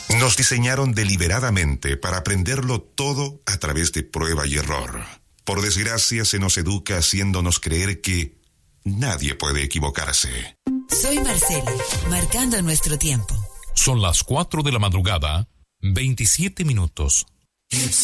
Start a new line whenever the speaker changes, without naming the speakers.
Nos diseñaron deliberadamente para aprenderlo todo a través de prueba y error. Por desgracia, se nos educa haciéndonos creer que nadie puede equivocarse.
Soy Marcela, marcando nuestro tiempo.
Son las 4 de la madrugada, 27 minutos.